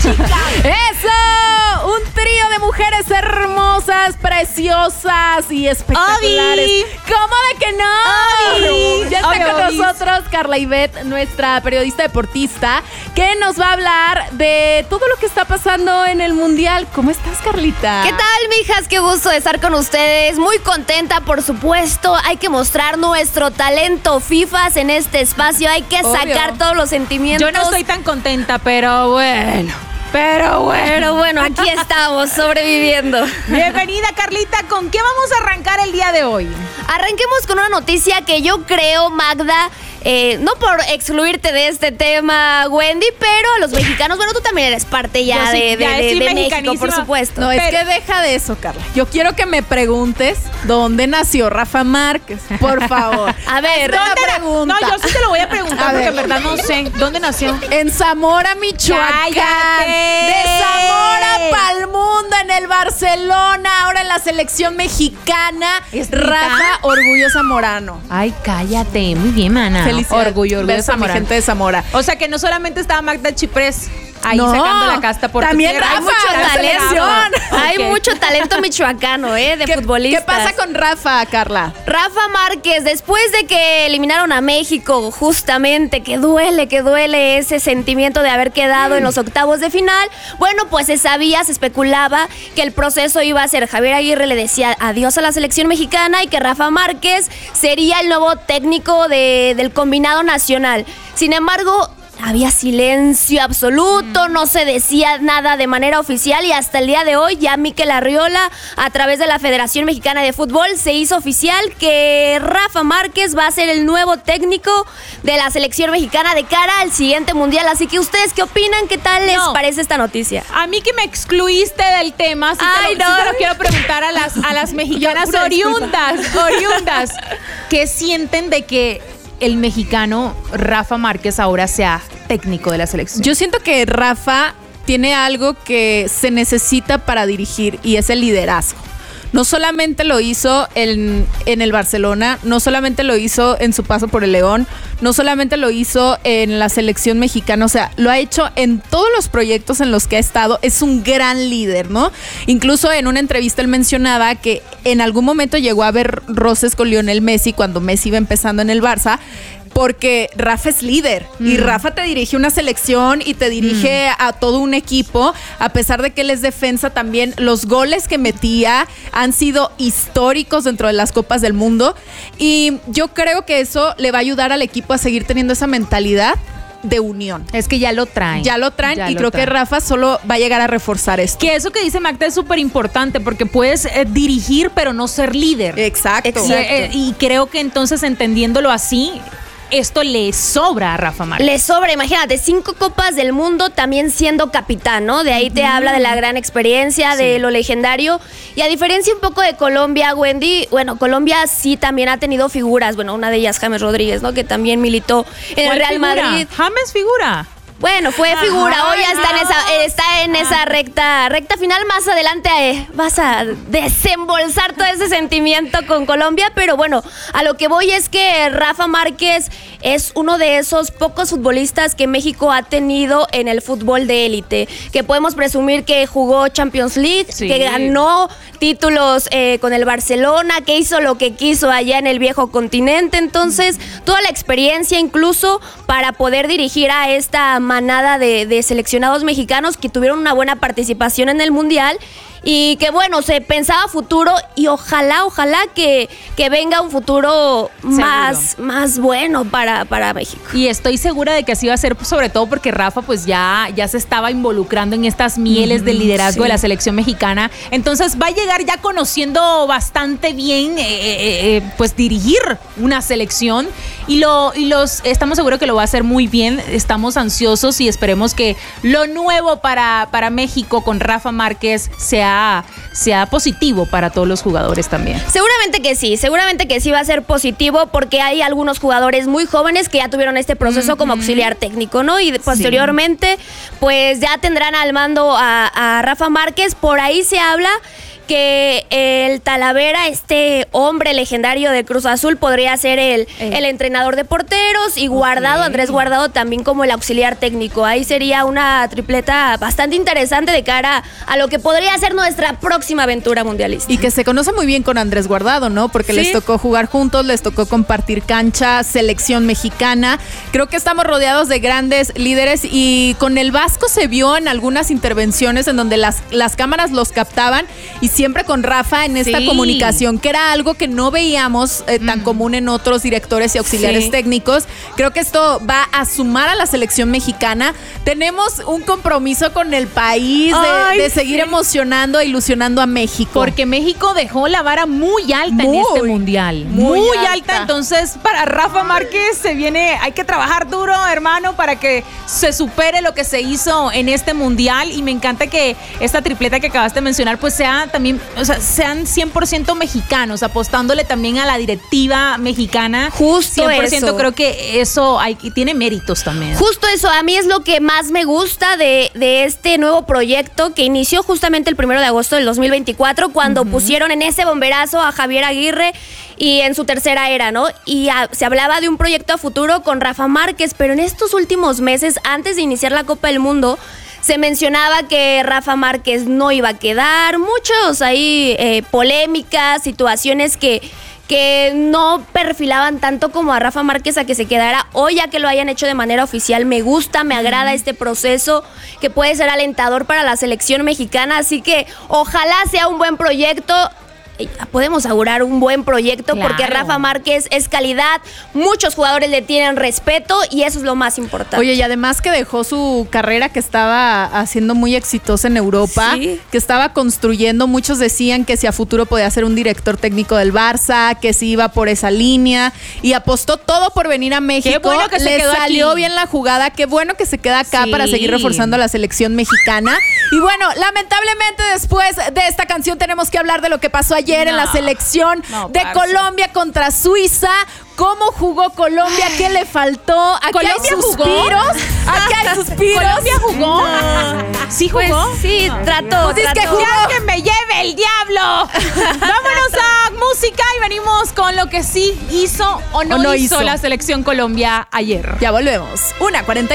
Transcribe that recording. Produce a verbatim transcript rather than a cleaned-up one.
chicas. ¡Eso! Un trío de mujeres hermosas, preciosas y espectaculares. Obi. ¿Cómo de que no? Obi. Ya está Obi, con Obi. nosotros Carla Ivette, nuestra periodista deportista, que nos va a hablar de todo lo que está pasando en el Mundial. ¿Cómo estás, Carlita? ¿Qué tal, mijas? Qué gusto de estar con ustedes. Muy contenta, por supuesto. Hay que mostrar nuestro talento FIFAs en este espacio. Hay que Obvio. sacar todos los sentimientos. Yo no estoy tan contenta, pero bueno. Pero bueno. Pero bueno, aquí estamos, sobreviviendo. Bienvenida, Carlita. ¿Con qué vamos a arrancar el día de hoy? Arranquemos con una noticia que yo creo, Magda, eh, no por excluirte de este tema, Wendy, pero a los mexicanos, bueno, tú también eres parte ya, Yo sí, de, de, ya de- soy de México, mexicanísima. por supuesto. No, es Pero- que deja de eso, Carla. Yo quiero que me preguntes dónde nació Rafa Márquez, por favor. A ver, Hazte ¿Dónde la na- pregunta. No, yo sí te lo voy a preguntar A porque ver. en verdad no sé. ¿Dónde nació? En Zamora, Michoacán. ¡Cállate! De Zamora pa'l mundo, en el Barcelona, ahora en la selección mexicana. ¿Es neta? Rafa Orgullo Zamorano. Ay, cállate. Muy bien, mana. Felicidades. Orgullo, orgullo Beso a mi Zamora. gente de Zamora. O sea que no solamente estaba Magda Chiprés ahí No, sacando la casta por tu también tierra. Rafa, hay mucho la talento. selección. Hay Ok. mucho talento michoacano, ¿eh? De ¿Qué, futbolistas. ¿Qué pasa con Rafa, Carla? Rafa Márquez, después de que eliminaron a México, justamente, que duele, que duele ese sentimiento de haber quedado en los octavos de final, bueno, pues se sabía, se especulaba que el proceso iba a ser, Javier Aguirre le decía adiós a la selección mexicana y que Rafa Márquez sería el nuevo técnico de- del combinado nacional. Sin embargo, había silencio absoluto, no se decía nada de manera oficial y hasta el día de hoy ya Mikel Arriola, a través de la Federación Mexicana de Fútbol, se hizo oficial que Rafa Márquez va a ser el nuevo técnico de la selección mexicana de cara al siguiente mundial. Así que ustedes, ¿qué opinan? ¿Qué tal les No. parece esta noticia? A mí que me excluiste del tema, sí, Ay, te, lo, no. sí te lo quiero preguntar a las, a las mexicanas Una disculpa. oriundas, oriundas, ¿qué sienten de que el mexicano Rafa Márquez ahora sea técnico de la selección? Yo siento que Rafa tiene algo que se necesita para dirigir y es el liderazgo. No solamente lo hizo en, en el Barcelona, no solamente lo hizo en su paso por el León, no solamente lo hizo en la selección mexicana, o sea, lo ha hecho en todos los proyectos en los que ha estado. Es un gran líder, ¿no? Incluso en una entrevista él mencionaba que en algún momento llegó a haber roces con Lionel Messi cuando Messi iba empezando en el Barça, porque Rafa es líder y Rafa te dirige una selección y te dirige a todo un equipo. A pesar de que él es defensa, también los goles que metía han sido históricos dentro de las Copas del Mundo, y yo creo que eso le va a ayudar al equipo a seguir teniendo esa mentalidad de unión. Es que ya lo traen. Ya lo traen Ya y lo creo traen. que Rafa solo va a llegar a reforzar esto. Que eso que dice Magda es súper importante porque puedes eh, dirigir pero no ser líder. Exacto. Y, eh, y creo que entonces entendiéndolo así, esto le sobra a Rafa Márquez. Le sobra, imagínate, cinco copas del mundo también siendo capitán, ¿no? De ahí te habla de la gran experiencia, de lo legendario. Y a diferencia un poco de Colombia, Wendy, bueno, Colombia sí también ha tenido figuras. Bueno, una de ellas, James Rodríguez, ¿no? Que también militó en el ¿Cuál Real figura? Madrid. James figura. Bueno, fue figura, Ajá, hoy ya está en esa, está en esa recta, recta final. Más adelante eh, vas a desembolsar todo ese sentimiento con Colombia, pero bueno, a lo que voy es que Rafa Márquez es uno de esos pocos futbolistas que México ha tenido en el fútbol de élite, que podemos presumir que jugó Champions League, Sí. que ganó títulos eh, con el Barcelona, que hizo lo que quiso allá en el viejo continente. Entonces, toda la experiencia incluso para poder dirigir a esta manada de, de seleccionados mexicanos que tuvieron una buena participación en el Mundial y que bueno, se pensaba futuro y ojalá, ojalá que, que venga un futuro más, más bueno para, para México. Y estoy segura de que así va a ser, sobre todo porque Rafa pues ya, ya se estaba involucrando en estas mieles del liderazgo sí. de la selección mexicana. Entonces va a llegar ya conociendo bastante bien eh, eh, eh, pues dirigir una selección y, lo, y los estamos seguros que lo va a hacer muy bien. Estamos ansiosos y esperemos que lo nuevo para, para México con Rafa Márquez sea, sea positivo para todos los jugadores también. Seguramente que sí, seguramente que sí va a ser positivo porque hay algunos jugadores muy jóvenes que ya tuvieron este proceso uh-huh. como auxiliar técnico, ¿no? Y posteriormente, sí. pues ya tendrán al mando a, a Rafa Márquez. Por ahí se habla que el Talavera, este hombre legendario de Cruz Azul, podría ser el, eh. el entrenador de porteros y Guardado, okay. Andrés Guardado también como el auxiliar técnico. Ahí sería una tripleta bastante interesante de cara a lo que podría ser nuestra próxima aventura mundialista. Y que se conoce muy bien con Andrés Guardado, ¿no? Porque ¿sí? les tocó jugar juntos, les tocó compartir cancha, selección mexicana. Creo que estamos rodeados de grandes líderes y con el Vasco se vio en algunas intervenciones en donde las, las cámaras los captaban y siempre con Rafa en esta sí. comunicación, que era algo que no veíamos eh, tan mm. común en otros directores y auxiliares sí. técnicos. Creo que esto va a sumar a la selección mexicana. Tenemos un compromiso con el país de, Ay, de seguir sí. emocionando e ilusionando a México. Porque México dejó la vara muy alta muy, en este mundial. Muy, muy alta. alta. Entonces, para Rafa Márquez se viene, hay que trabajar duro, hermano, para que se supere lo que se hizo en este mundial. Y me encanta que esta tripleta que acabaste de mencionar, pues sea también, o sea, sean cien por ciento mexicanos, apostándole también a la directiva mexicana. Justo cien por ciento eso. Creo que eso hay, tiene méritos también. Justo eso, a mí es lo que más me gusta de, de este nuevo proyecto que inició justamente el primero de agosto del dos mil veinticuatro, cuando uh-huh. pusieron en ese bomberazo a Javier Aguirre y en su tercera era, ¿no? Y a, se hablaba de un proyecto a futuro con Rafa Márquez, pero en estos últimos meses, antes de iniciar la Copa del Mundo, se mencionaba que Rafa Márquez no iba a quedar, muchos ahí eh, polémicas, situaciones que, que no perfilaban tanto como a Rafa Márquez a que se quedara. Hoy, ya que lo hayan hecho de manera oficial, me gusta, me agrada este proceso que puede ser alentador para la selección mexicana, así que ojalá sea un buen proyecto. Podemos augurar un buen proyecto claro. porque Rafa Márquez es calidad, muchos jugadores le tienen respeto y eso es lo más importante. Oye, y además que dejó su carrera que estaba haciendo muy exitosa en Europa, sí. que estaba construyendo, muchos decían que si a futuro podía ser un director técnico del Barça, que si iba por esa línea y apostó todo por venir a México. Qué bueno que se le quedó salió aquí. bien la jugada, qué bueno que se queda acá sí. para seguir reforzando a la selección mexicana. Y bueno, lamentablemente después de esta canción tenemos que hablar de lo que pasó ayer no, en la selección no, de parce. Colombia contra Suiza. ¿Cómo jugó Colombia? ¿Qué le faltó? Aquí ¿Colombia hay suspiros. Aquí hay suspiros. ¿Colombia jugó? No. ¿Sí jugó? Pues, sí, no. trató. Pues es que jugó. ¡Ya que me lleve el diablo! Vámonos a música y venimos con lo que sí hizo o no, o no hizo, hizo la selección Colombia ayer. Ya volvemos. una cuarenta